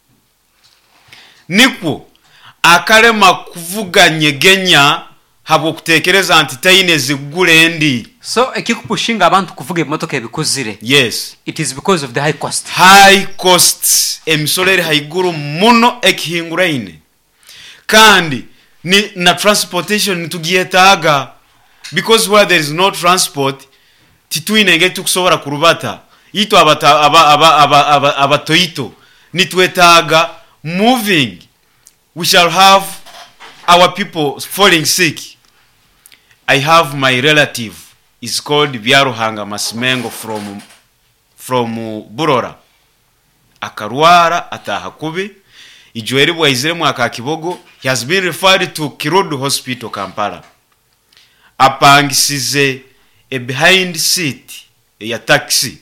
nikwo akalema kuvuga nyegenya habo kutekereza antitaine zigure ndi so ekikupushinga abantu kuvuga emotoka ebikuzire. Yes, it is because of the high costs emisolere haiguru muno ekihinguraine kandi ni na transportation nitugietaga because where there is no transport tituinenge tukusobora kurubata ito abatoito nitwetaga moving. We shall have our people falling sick. I have my relative is called Byaruhanga Masimengo from Burora akarwara atahakubi ijweri bwayizire mwaka kibogo. He has been referred to Kirudu Hospital Kampala. Apangisize a behind seat ya taxi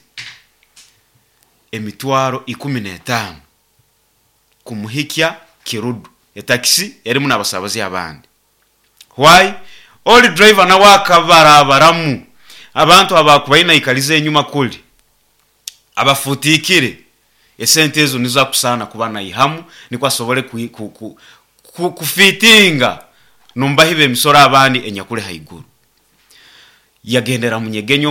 emitwaro 15 kumuhikya Kirudu. A taxi yari muna basabazi abandi. Why? All driver na wakabara baramu abantu abakubaina ikalize nyuma kuli abafutikire esente ezo nizo kusana kuba nayihamu niko asobole kufitinga numba hibe emisoro abandi enyakule haiguru yagendera munyegenyo